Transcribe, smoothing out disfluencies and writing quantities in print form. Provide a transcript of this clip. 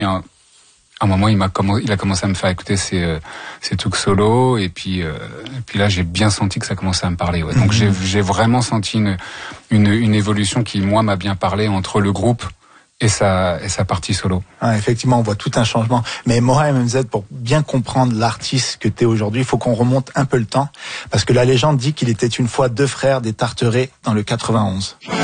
À un moment, il a commencé à me faire écouter ses trucs solo, et puis là, j'ai bien senti que ça commençait à me parler. Ouais. Donc j'ai vraiment senti une évolution qui, moi, m'a bien parlé entre le groupe et sa partie solo. Ah, effectivement, on voit tout un changement. Mais Moha MMZ, pour bien comprendre l'artiste que t'es aujourd'hui, il faut qu'on remonte un peu le temps, parce que la légende dit qu'il était une fois deux frères des Tarterets dans le 91.